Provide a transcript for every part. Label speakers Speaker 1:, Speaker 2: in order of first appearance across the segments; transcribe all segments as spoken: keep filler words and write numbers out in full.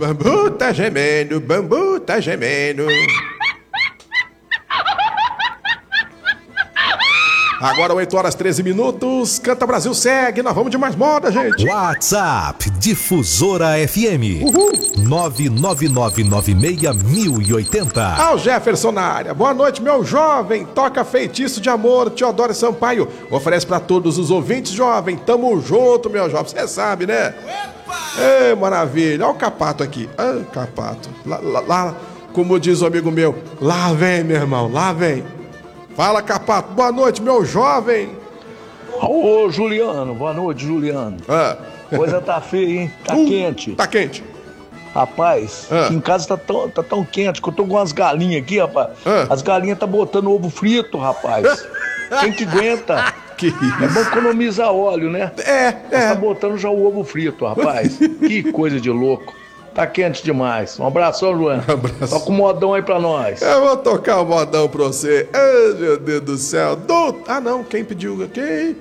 Speaker 1: bambu tá gemendo, bambu tá gemendo. Agora oito horas e treze minutos, Canta Brasil segue, nós vamos de mais moda, gente.
Speaker 2: WhatsApp Difusora F M.
Speaker 1: Uhul.
Speaker 2: nove nove nove nove seis mil e oitenta.
Speaker 1: Ao Jefferson na área. Boa noite, meu jovem. Toca Feitiço de Amor, Teodoro Sampaio. Oferece pra todos os ouvintes, jovem. Tamo junto, meu jovem. Você sabe, né? Ei, maravilha. Olha o Capato aqui. Ah, Capato. Lá, lá, lá, como diz o amigo meu, lá vem, meu irmão, lá vem. Fala, Capato. Boa noite, meu jovem.
Speaker 3: Ô, Juliano. Boa noite, Juliano.
Speaker 1: Ah.
Speaker 3: Coisa tá feia, hein? Tá
Speaker 1: uh,
Speaker 3: quente.
Speaker 1: Tá quente.
Speaker 3: Rapaz,
Speaker 1: ah.
Speaker 3: aqui em casa tá tão, tá tão quente que eu tô com umas galinhas aqui, rapaz.
Speaker 1: Ah.
Speaker 3: As galinhas tá botando ovo frito, rapaz. Quem que aguenta?
Speaker 1: Que isso?
Speaker 3: É bom economizar óleo, né?
Speaker 1: É,
Speaker 3: Mas
Speaker 1: é.
Speaker 3: tá botando já o ovo frito, rapaz. Que coisa de louco. Tá quente demais. Um abração, João.
Speaker 1: Um abraço.
Speaker 3: Toca um modão aí pra nós.
Speaker 1: Eu vou tocar o um modão pra você. Ai, meu Deus do céu. Do... Ah, não. Quem pediu? Quem?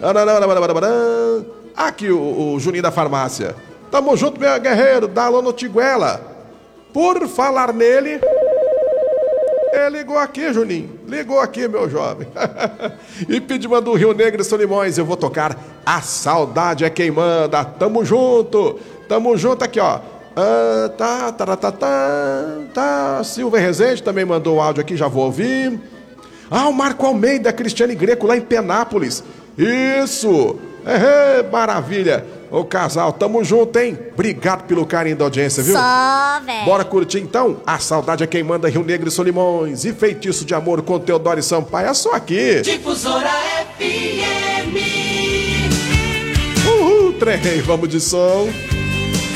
Speaker 1: Aqui o, o Juninho da farmácia. Tamo junto, meu guerreiro. Da Alô no Tiguela. Por falar nele... Ele ligou aqui, Juninho. Ligou aqui, meu jovem. E pediu do Rio Negro e Solimões. Eu vou tocar A Saudade é Quem Manda. Tamo junto. Tamo junto aqui, ó. Ah, tá, tá, tá, tá, tá. Silva Rezende também mandou o áudio aqui, já vou ouvir. Ah, o Marco Almeida, Cristiane Greco, lá em Penápolis. Isso! É, maravilha! Ô casal, tamo junto, hein? Obrigado pelo carinho da audiência, viu?
Speaker 4: Só, velho.
Speaker 1: Bora curtir então? A Saudade é Quem Manda, Rio Negro e Solimões. E Feitiço de Amor com Teodoro Sampaio. É só aqui.
Speaker 5: Difusora F M.
Speaker 1: Uhul, trem, vamos de som.